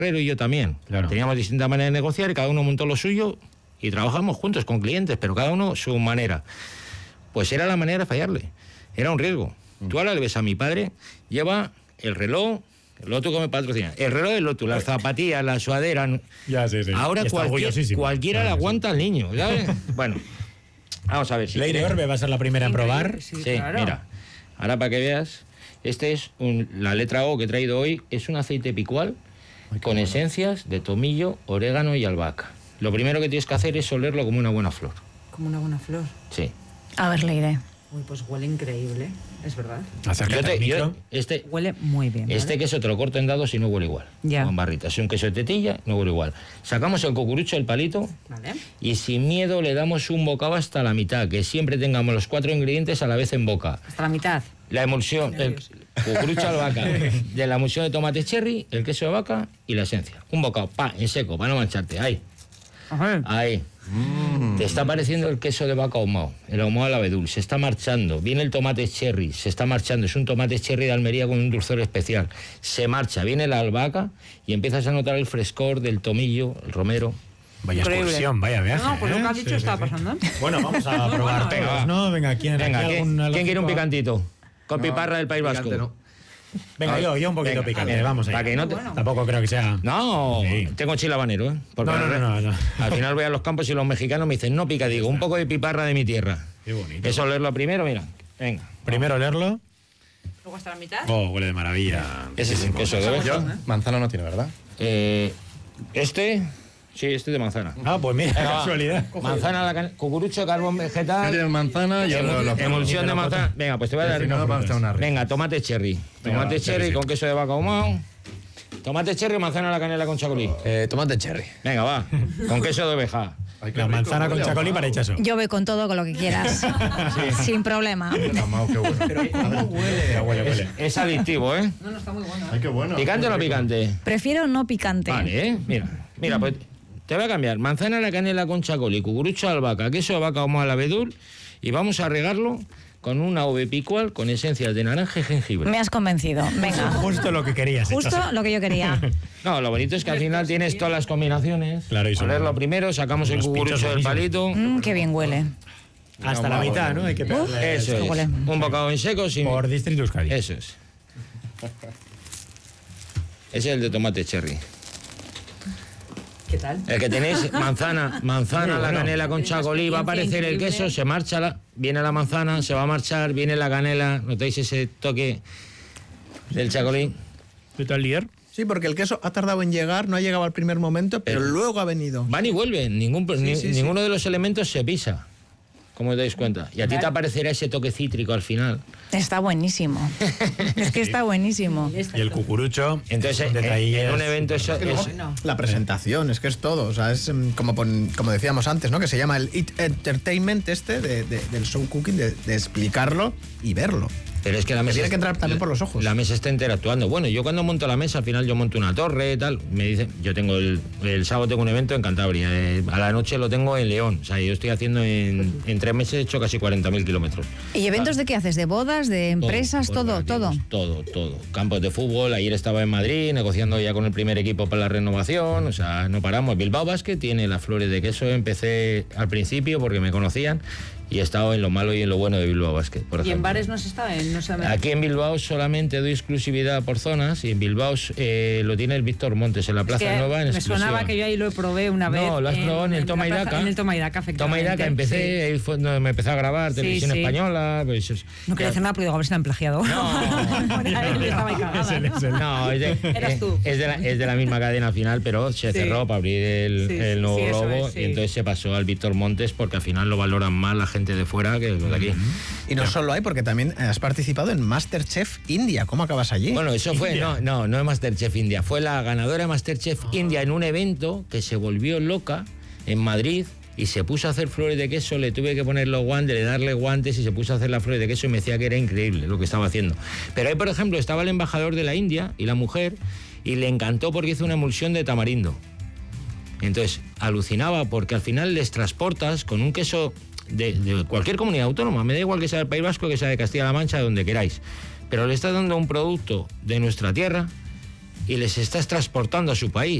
Herrero y yo también. Claro. Teníamos distintas maneras de negociar y cada uno montó lo suyo y trabajamos juntos con clientes, pero cada uno su manera. Pues era la manera de fallarle. Era un riesgo. Tú ahora le ves a mi padre, lleva el reloj, el Lotus que me patrocina, el reloj del Lotus, las zapatillas, la sudadera. Ya, sí. Ahora cualquiera le aguanta al niño, ¿sabes? Bueno, vamos a ver. Leire Orbe va a ser la primera en probar. Sí, claro. Mira, ahora para que veas, este es la letra O que he traído hoy, es un aceite picual con esencias de tomillo, orégano y albahaca. Lo primero que tienes que hacer es olerlo como una buena flor. Como una buena flor. Sí. A ver, Leire. Uy, pues huele increíble, es verdad. Huele muy bien. ¿vale? Este queso te lo corto en dados y no huele igual. Ya. Con barritas. Es un queso de tetilla, no huele igual. Sacamos el cucurucho del palito, Vale. y sin miedo le damos un bocado hasta la mitad, que siempre tengamos los 4 ingredientes a la vez en boca. Hasta la mitad. La emulsión, el cucurucho de albahaca, de la emulsión de tomate cherry, el queso de vaca y la esencia. Un bocado, en seco, para no mancharte. Ahí. Ajá. Ahí. Te está apareciendo el queso de vaca ahumado, el ahumado al abedul, se está marchando. Viene el tomate cherry, se está marchando. Es un tomate cherry de Almería con un dulzor especial. Se marcha, viene la albahaca y empiezas a notar el frescor del tomillo, el romero. Vaya excursión, vaya viaje. No, pues lo que has dicho está pasando. Bueno, vamos a probar todos, ¿no? Venga, ¿quién quiere un picantito? Con piparra del País Vasco. No. Venga, yo un poquito picante, vamos allá. Para que no Tampoco creo que sea... No, tengo chile habanero, ¿eh? Porque no. Al final voy a los campos y los mexicanos me dicen, no pica, digo, un poco de piparra de mi tierra. Qué bonito. Eso leerlo primero, mira, venga. Primero leerlo. Luego hasta la mitad. Oh, huele de maravilla. Ese es el queso de oveja. Manzana no tiene, ¿verdad? Sí, este de manzana. Ah, pues mira, qué casualidad. Manzana, cucurucho, carbón vegetal. Tiene manzana y emulsión de manzana. Venga, pues te voy a dar. Venga, tomate cherry. Tomate cherry con queso de vaca ahumado. Tomate cherry o manzana a la canela con chacolí. Tomate cherry. Venga, va. Con queso de oveja. La manzana con chacolí para hechazo. Yo voy con todo, con lo que quieras. Sin problema. Qué bueno. Pero ¿cómo huele? Es adictivo, ¿eh? No, está muy bueno. Ay, qué bueno. ¿Picante o no picante? Prefiero no picante. Vale, mira, pues te voy a cambiar. Manzana a la canela con chacolí, cucurucho de albahaca, queso de vaca ahumado al abedul, y vamos a regarlo con una ove picual con esencias de naranja y jengibre. Me has convencido. Venga. Justo lo que querías. Justo lo que yo quería. No, lo bonito es que al final tienes todas las combinaciones. Claro, y ponerlo primero, sacamos el cucurucho del palito. Qué bien huele. Hasta la mitad, ¿no? Hay que pegarle. Eso es. Un bocado en seco sin... Por Distrito Euskadi. Eso es. Ese es el de tomate cherry. ¿Qué tal? El que tenéis, manzana, la canela con chacolí, va a aparecer el queso, se marcha, viene la manzana, se va a marchar, viene la canela, ¿notáis ese toque del chacolí? ¿Qué tal, líder? Sí, porque el queso ha tardado en llegar, no ha llegado al primer momento, pero luego ha venido. Van y vuelven, ninguno de los elementos se pisa, como os dais cuenta. Y a ti te aparecerá ese toque cítrico al final. Está buenísimo. Es que está buenísimo. Y el cucurucho. Entonces, en un evento eso es... La presentación, es que es todo. O sea, es como decíamos antes, ¿no? Que se llama el Eat Entertainment del show cooking, de explicarlo y verlo. Pero es que la mesa tiene que entrar también por los ojos. La mesa está interactuando. Bueno, yo cuando monto la mesa, al final yo monto una torre, tal. Me dicen, yo tengo el sábado tengo un evento en Cantabria. A la noche lo tengo en León. O sea, yo estoy haciendo en 3 meses he hecho casi 40.000 kilómetros. ¿Y eventos de qué haces? ¿De bodas? ¿De empresas? Todo. Todo. Campos de fútbol. Ayer estaba en Madrid negociando ya con el primer equipo para la renovación. O sea, no paramos. Bilbao Basket tiene las flores de queso. Empecé al principio porque me conocían. Y he estado en lo malo y en lo bueno de Bilbao Basket, por ejemplo. ¿Y en bares no se está? Aquí en Bilbao solamente doy exclusividad por zonas y en Bilbao lo tiene el Víctor Montes en la Plaza Nueva en exclusiva. Me sonaba que yo ahí lo probé una vez. No, lo has probado en el Toma y Daca. En el Toma y Daca, efectivamente. Toma y Daca empecé, ahí fue donde me empecé a grabar, televisión española. Pues, no quería hacer nada porque digo, a ver si me han plagiado. No, es de la misma cadena al final, pero se cerró para abrir el nuevo Globo y entonces se pasó al Víctor Montes porque al final lo valoran más la gente de fuera que los de aquí. Y no solo hay, porque también has participado en Masterchef India. ¿Cómo acabas allí? Bueno, eso fue, no es Masterchef India, fue la ganadora de Masterchef India en un evento que se volvió loca en Madrid y se puso a hacer flores de queso, le tuve que poner los guantes, darle guantes y se puso a hacer las flores de queso y me decía que era increíble lo que estaba haciendo. Pero ahí, por ejemplo, estaba el embajador de la India y la mujer y le encantó porque hizo una emulsión de tamarindo. Entonces, alucinaba porque al final les transportas con un queso de cualquier comunidad autónoma, me da igual que sea del País Vasco, que sea de Castilla-La Mancha, de donde queráis, pero le estás dando un producto de nuestra tierra y les estás transportando a su país.